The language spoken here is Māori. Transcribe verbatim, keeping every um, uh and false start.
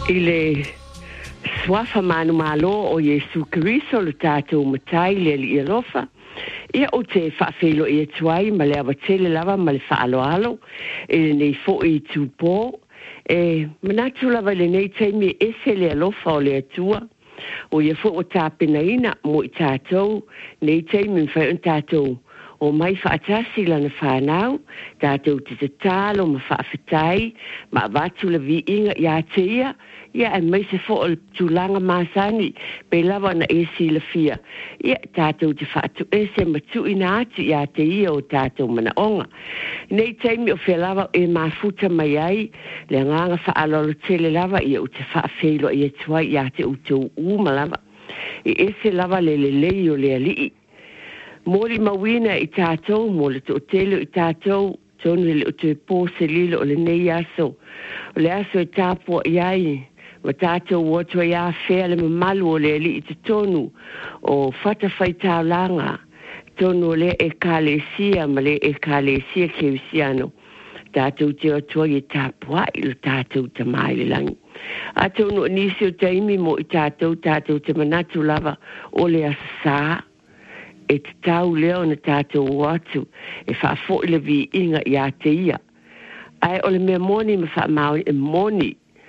I le swafa manu malo o Yesu Kiriso le tātou matai le li alofa. Ia o te whaafelo i atuai ma le awatele lava ma le whaaloalo e le nei fo i tūpō. E manatu lava le nei teimi ese le alofa o le atua. O ia fo o tāpena ina mo i tātou nei teimi mwhai un tātou. O mai whaatasi lana whanau, tātou te te tālo ma whaafetai, ma watu la vi inga i a te ia, ia e mai se fo o tūlanga māsani, pe lawa na esi la fia. Ia tātou te whaatu ese ma tu ina ati i a te ia o tātou mana onga. Nei teimi o whea lawa e mafuta mai ai, le nganga whaalolo tele lawa i o te whaafeilo i e tuai i a te utou uma lawa. I ese lawa le le lei o le alii. Mori mawina i tātou, mo le to telo i tātou, tonu le o te pōse lilo o le nei aso. O le aso i tāpua i ai, ma tātou wotua i a whea le mamalu o le li i te tonu, o whatawhai tāulanga, tonu o le e kālesia, ma le e kālesia kewisiano. Tātou te otua i tāpua i lo tātou te mai le langi. A tonu o nisi o taimi mo i tātou, tātou te manatu lava o le asa e te tau leo na tātou watu, e wha fo le vi inga i a te ia. Ai o le mea moni ma wha mau e moni,